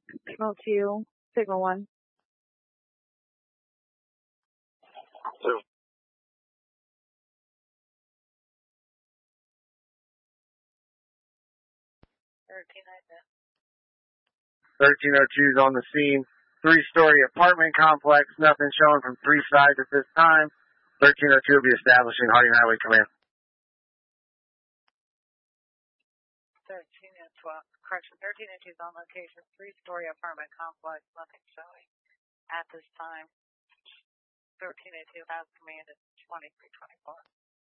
Signal 2, Signal 1. Two. 1302 is on the scene. 3-story apartment complex. Nothing showing from 3 sides at this time. 1302 will be establishing Harding Highway Command. 1302 is on location. 3-story apartment complex. Nothing showing at this time. 1302 has command at 2324.